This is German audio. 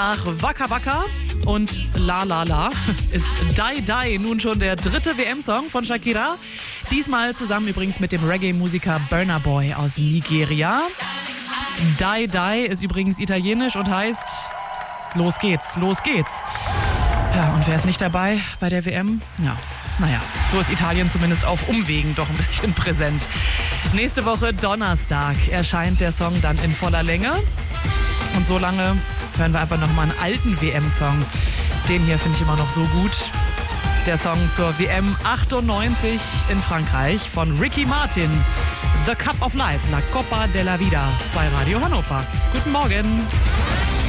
Nach Waka Waka und La La La ist Die Die nun schon der dritte WM-Song von Shakira. Diesmal zusammen übrigens mit dem Reggae-Musiker Burna Boy aus Nigeria. Die Die ist übrigens italienisch und heißt Los geht's, los geht's. Ja, und wer ist nicht dabei bei der WM? Ja, naja, so ist Italien zumindest auf Umwegen doch ein bisschen präsent. Nächste Woche Donnerstag erscheint der Song dann in voller Länge. Und so lange hören wir einfach nochmal einen alten WM-Song. Den hier finde ich immer noch so gut. Der Song zur WM 98 in Frankreich von Ricky Martin. The Cup of Life, La Copa de la Vida bei Radio Hannover. Guten Morgen.